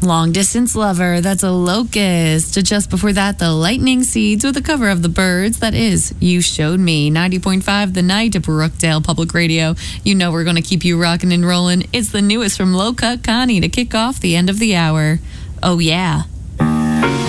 Long Distance Lover, that's a Locust. Just before that, the Lightning Seeds with a cover of the Birds, that is You Showed Me. 90.5 The Night, Brookdale Public Radio. You know we're going to keep you rocking and rolling. It's the newest from Low Cut Connie to kick off the end of the hour. Oh yeah.